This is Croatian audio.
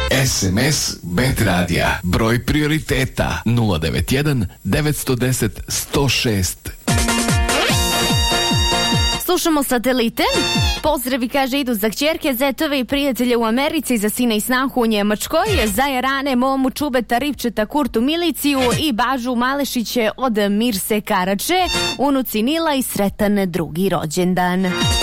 SMS Bet Radija. Broj prioriteta 091 910 106. Slušamo Satelite. Pozdravi, kaže, idu za kćerke, zetove i prijatelje u Americi, za sina i snahu u Njemačkoj, za Jarane, Momu, Čubeta, Ripčeta, Kurtu, Miliciju i Bažu Malešiće od Mirse Karače, unuci Nila i sretan drugi rođendan.